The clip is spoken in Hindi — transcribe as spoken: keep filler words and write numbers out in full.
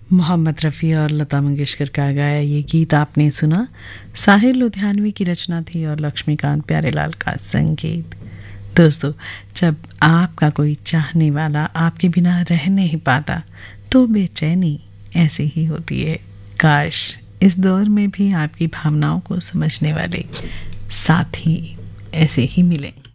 मोहम्मद रफ़ी और लता मंगेशकर का गाया ये गीत आपने सुना। साहिर लुधियानवी की रचना थी और लक्ष्मीकांत प्यारेलाल का संगीत। दोस्तों, जब आपका कोई चाहने वाला आपके बिना रह नहीं पाता तो बेचैनी ऐसी ही होती है। काश इस दौर में भी आपकी भावनाओं को समझने वाले साथी ऐसे ही मिलें।